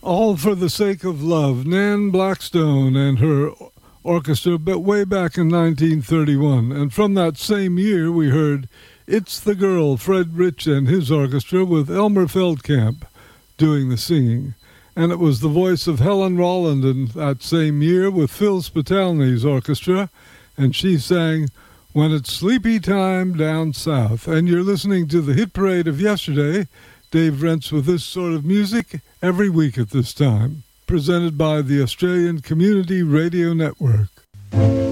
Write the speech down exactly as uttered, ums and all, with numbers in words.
All for the Sake of Love, Nan Blackstone and her orchestra, but way back in nineteen thirty-one. And from that same year, we heard It's the Girl, Fred Rich and his orchestra, with Elmer Feldkamp doing the singing. And it was the voice of Helen Rolland in that same year with Phil Spitalny's orchestra, and she sang When It's Sleepy Time Down South. And you're listening to the hit parade of yesterday, Dave Rents with this sort of music every week at this time, presented by the Australian Community Radio Network.